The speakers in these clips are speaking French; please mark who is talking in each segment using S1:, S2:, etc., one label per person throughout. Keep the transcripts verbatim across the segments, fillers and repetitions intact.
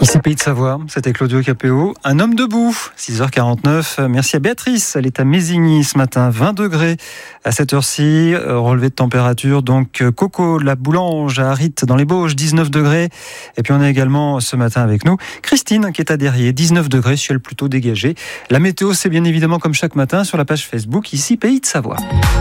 S1: Ici Pays de Savoie, c'était Claudio Capéo, un homme debout, six heures quarante-neuf. Merci à Béatrice, elle est à Mésigny ce matin, vingt degrés à cette heure-ci, relevé de température. Donc Coco, la boulange à Harit dans les Bauges, dix-neuf degrés. Et puis on a également ce matin avec nous Christine qui est à Derrier, dix-neuf degrés, ciel plutôt dégagé. La météo, c'est bien évidemment comme chaque matin sur la page Facebook, ici Pays de Savoie.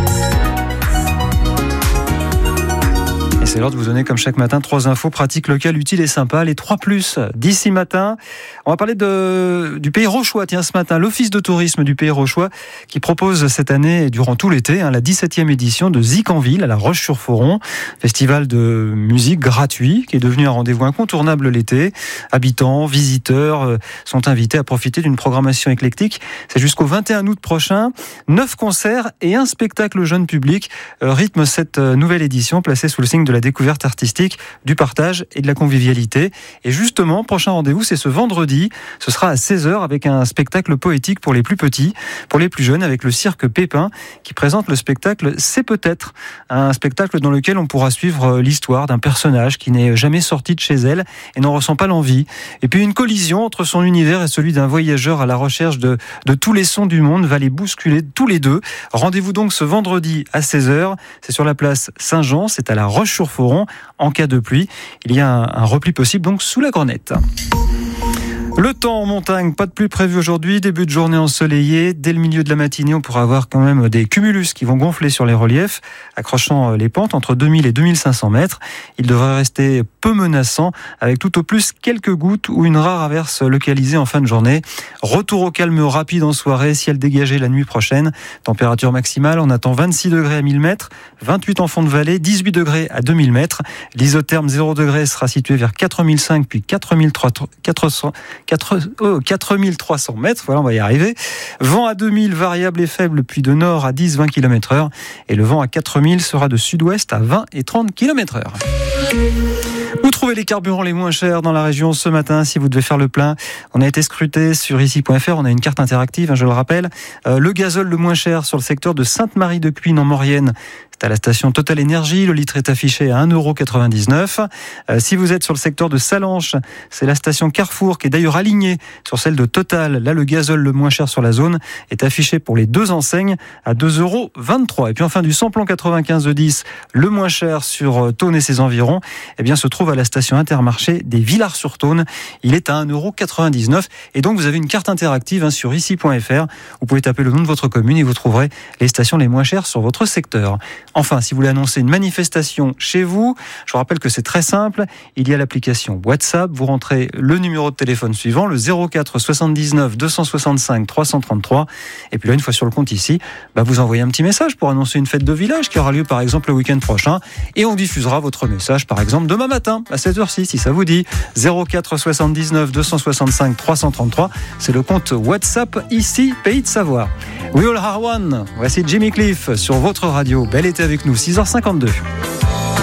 S1: Et c'est l'heure de vous donner, comme chaque matin, trois infos pratiques, locales, utiles et sympas. Les trois plus d'ici matin. On va parler de, du Pays Rochois. Tiens, ce matin, l'Office de tourisme du Pays Rochois qui propose cette année, durant tout l'été, hein, la dix-septième édition de Zik en ville à la Roche-sur-Foron. Festival de musique gratuit qui est devenu un rendez-vous incontournable l'été. Habitants, visiteurs euh, sont invités à profiter d'une programmation éclectique. C'est jusqu'au vingt et un août prochain. Neuf concerts et un spectacle jeune public euh, rythment cette euh, nouvelle édition placée sous le signe de la découverte artistique, du partage et de la convivialité. Et justement, prochain rendez-vous, c'est ce vendredi. Ce sera à seize heures avec un spectacle poétique pour les plus petits, pour les plus jeunes, avec le cirque Pépin qui présente le spectacle C'est peut-être, un spectacle dans lequel on pourra suivre l'histoire d'un personnage qui n'est jamais sorti de chez elle et n'en ressent pas l'envie. Et puis une collision entre son univers et celui d'un voyageur à la recherche de, de tous les sons du monde va les bousculer tous les deux. Rendez-vous donc ce vendredi à seize heures. C'est sur la place Saint-Jean, c'est à la Roche-sur-Foron. En cas de pluie, il y a un, un repli possible donc sous la Grenette. Le temps en montagne, pas de pluie prévue aujourd'hui, début de journée ensoleillée. Dès le milieu de la matinée, on pourra avoir quand même des cumulus qui vont gonfler sur les reliefs, accrochant les pentes entre deux mille et deux mille cinq cents mètres. Il devrait rester peu menaçant, avec tout au plus quelques gouttes ou une rare averse localisée en fin de journée. Retour au calme rapide en soirée, ciel dégagé la nuit prochaine. Température maximale, on attend vingt-six degrés à mille mètres, vingt-huit en fond de vallée, dix-huit degrés à deux mille mètres. L'isotherme zéro degré sera situé vers quatre mille cinq puis quatre mille trois cents quatre mille trois cents mètres, voilà, on va y arriver. Vent à deux mille, variable et faible, puis de nord à dix à vingt kilomètres heure. Et le vent à quatre mille sera de sud-ouest à vingt et trente kilomètres heure. Où trouver les carburants les moins chers dans la région ce matin si vous devez faire le plein? On a été scruté sur ici point f r, on a une carte interactive, hein, je le rappelle. Euh, le gazole le moins cher sur le secteur de Sainte-Marie-de-Cuine en Maurienne, c'est à la station Total Énergie, le litre est affiché à un euro quatre-vingt-dix-neuf. Euh, si vous êtes sur le secteur de Salanches, c'est la station Carrefour qui est d'ailleurs alignée sur celle de Total. Là, le gazole le moins cher sur la zone est affiché pour les deux enseignes à deux euros vingt-trois. Et puis enfin, du samplon quatre-vingt-quinze de dix, le moins cher sur Thônes et ses environs, eh bien, se trouve à la station Intermarché des Villars-sur-Thône. Il est à un euro quatre-vingt-dix-neuf. Et donc, vous avez une carte interactive hein, sur ici point f r. Vous pouvez taper le nom de votre commune et vous trouverez les stations les moins chères sur votre secteur. Enfin, si vous voulez annoncer une manifestation chez vous, je vous rappelle que c'est très simple. Il y a l'application WhatsApp. Vous rentrez le numéro de téléphone suivant, le zéro quatre soixante-dix-neuf deux cent soixante-cinq trois cent trente-trois. Et puis là, une fois sur le compte ici, bah, vous envoyez un petit message pour annoncer une fête de village qui aura lieu par exemple le week-end prochain. Et on diffusera votre message par exemple demain matin à cette heure-ci, si ça vous dit. zéro quatre soixante-dix-neuf deux cent soixante-cinq trois cent trente-trois. C'est le compte WhatsApp ici, Pays de Savoie. We All Are One. Voici Jimmy Cliff sur votre radio. Bel été avec nous, six heures cinquante-deux.